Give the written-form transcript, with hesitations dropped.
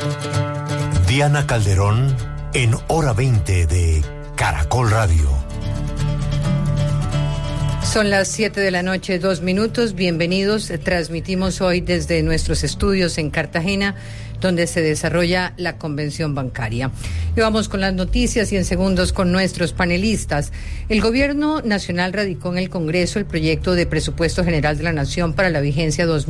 Diana Calderón en Hora 20 de Caracol Radio. Son las 7 de la noche, 2 minutos. Bienvenidos. Transmitimos hoy desde nuestros estudios en Cartagena, donde se desarrolla la convención bancaria. Y vamos con las noticias y en segundos con nuestros panelistas. El Gobierno Nacional radicó en el Congreso el proyecto de Presupuesto General de la Nación para la vigencia 2020.